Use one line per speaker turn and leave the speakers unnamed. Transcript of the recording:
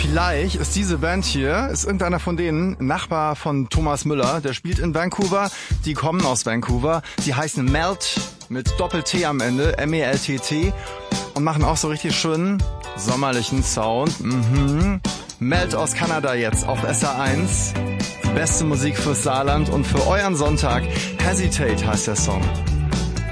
Vielleicht ist diese Band hier, ist irgendeiner von denen, Nachbar von Thomas Müller, der spielt in Vancouver, die kommen aus Vancouver, die heißen Melt mit Doppel-T am Ende, M-E-L-T-T und machen auch so richtig schönen sommerlichen Sound. Melt aus Kanada jetzt auf SR1, beste Musik fürs Saarland und für euren Sonntag. Hesitate heißt der Song.